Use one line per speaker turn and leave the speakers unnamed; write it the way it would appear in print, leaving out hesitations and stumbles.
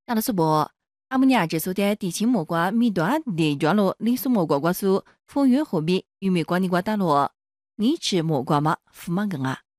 那是不？阿姆尼亚接受的地青木瓜米段的段落里苏木瓜瓜酥，风月货币玉米瓜泥瓜打落，你吃木瓜吗？福芒根啊？